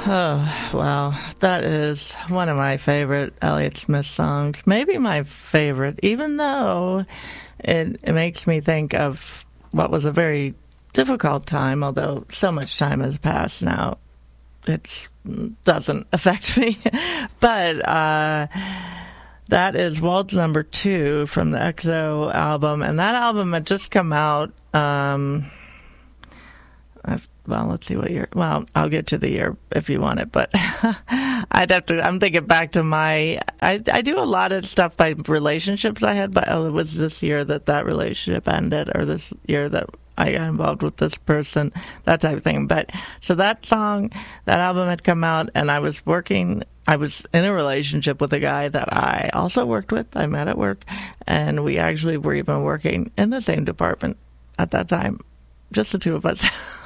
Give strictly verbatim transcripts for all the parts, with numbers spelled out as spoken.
Oh, wow. That is one of my favorite Elliott Smith songs. Maybe my favorite, even though it, it makes me think of what was a very difficult time, although so much time has passed now. It doesn't affect me. But uh, that is Waltz Number Two from the X O album. And that album had just come out. Um, I've Well, let's see what year. Well, I'll get to the year if you want it, but I'd have to. I'm thinking back to my. I I do a lot of stuff by relationships I had, but oh, it was this year that that relationship ended, or this year that I got involved with this person, that type of thing. But so that song, that album had come out, and I was working. I was in a relationship with a guy that I also worked with. I met at work, and we actually were even working in the same department at that time. Just the two of us.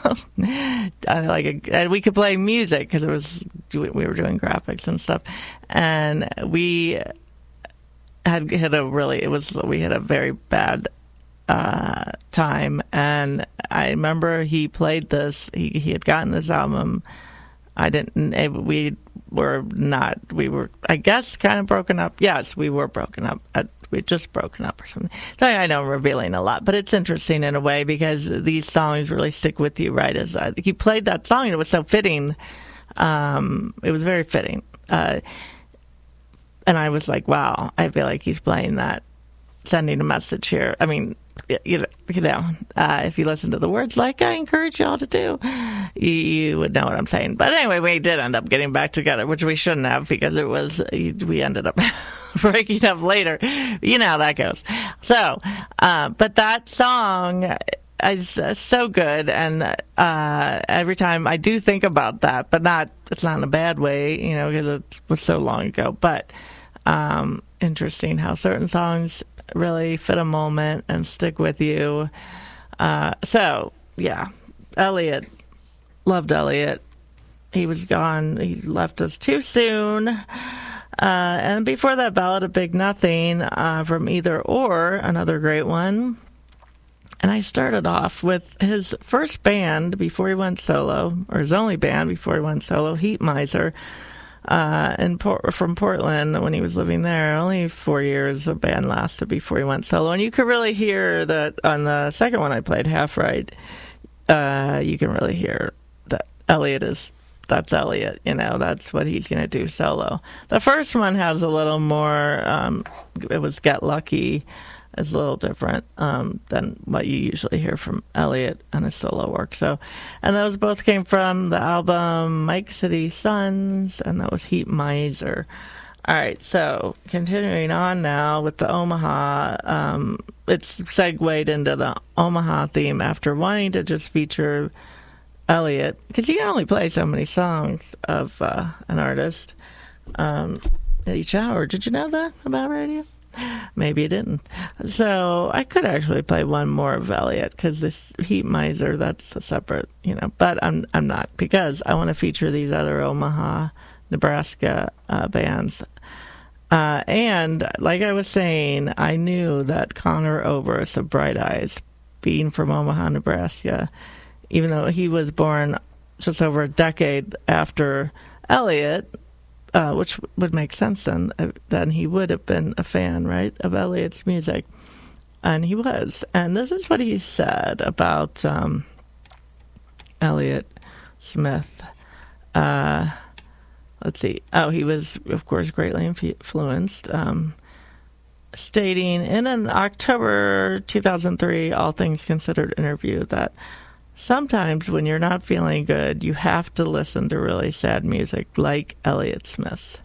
like a, and we could play music because it was we were doing graphics and stuff, and we had hit a really it was we had a very bad uh, time. And I remember he played this. He he had gotten this album. I didn't. We were not. We were. I guess kind of broken up. Yes, we were broken up. At, We'd just broken up or something. So I know I'm revealing a lot, but it's interesting in a way because these songs really stick with you, right? As I, he played that song, and it was so fitting. Um, it was very fitting. Uh, and I was like, wow, I feel like he's playing that, sending a message here. I mean, you, you know, uh, if you listen to the words like I encourage y'all to do, you, you would know what I'm saying. But anyway, we did end up getting back together, which we shouldn't have because it was, we ended up breaking up later. You know how that goes. So, uh, but that song is uh, so good. And uh, every time I do think about that, but not, it's not in a bad way, you know, because it was so long ago. But um, interesting how certain songs really fit a moment and stick with you. Uh, so, yeah, Elliott, loved Elliott. He was gone. He left us too soon. Uh, and before that, Ballad of Big Nothing uh, from Either Or, another great one. And I started off with his first band before he went solo, or his only band before he went solo, Heat Miser. Uh, in Port- from Portland when he was living there. Only four years the band lasted before he went solo. And you could really hear that on the second one I played, Half Right, uh, you can really hear that Elliott is, that's Elliott, you know, that's what he's going to do solo. The first one has a little more, um, it was Get Lucky, is a little different um, than what you usually hear from Elliott and his solo work. So, and those both came from the album Mike City Sons, and that was Heat Miser. All right, so continuing on now with the Omaha, um, it's segued into the Omaha theme after wanting to just feature Elliott, because you can only play so many songs of uh, an artist um, each hour. Did you know that about radio? Maybe you didn't. So I could actually play one more of Elliott because this Heat Miser, that's a separate, you know, but I'm I'm not, because I want to feature these other Omaha, Nebraska uh, bands. Uh, and like I was saying, I knew that Conor Oberst of Bright Eyes, being from Omaha, Nebraska, even though he was born just over a decade after Elliott, Uh, which would make sense then, uh, then he would have been a fan, right, of Elliott's music. And he was. And this is what he said about um, Elliott Smith. Uh, let's see. Oh, he was, of course, greatly influenced, um, stating in an October two thousand three All Things Considered interview that sometimes when you're not feeling good, you have to listen to really sad music like Elliott Smith.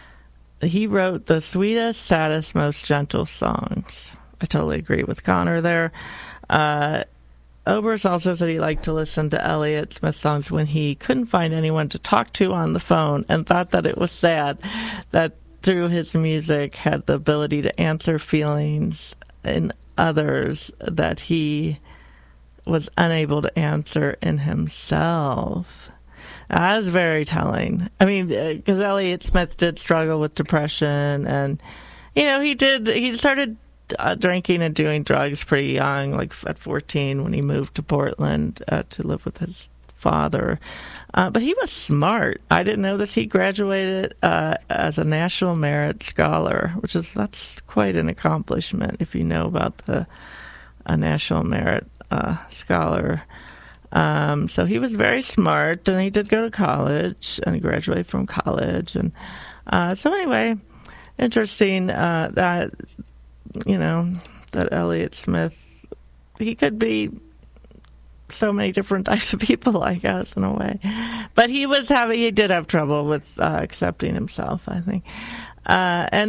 He wrote the sweetest, saddest, most gentle songs. I totally agree with Conor there. Uh, Oberst also said he liked to listen to Elliott Smith songs when he couldn't find anyone to talk to on the phone, and thought that it was sad that through his music had the ability to answer feelings in others that he was unable to answer in himself. That was very telling. I mean, because Elliott Smith did struggle with depression, and, you know, he did, he started uh, drinking and doing drugs pretty young, like at fourteen when he moved to Portland uh, to live with his father. Uh, but he was smart. I didn't know this. He graduated uh, as a National Merit Scholar, which is that's quite an accomplishment if you know about the a National Merit uh, Scholar. Um, so he was very smart, and he did go to college and he graduated from college. And uh, so anyway, interesting uh, that you know that Elliott Smith, he could be so many different types of people, I guess, in a way. But he was having, he did have trouble with uh, accepting himself, I think. Uh, and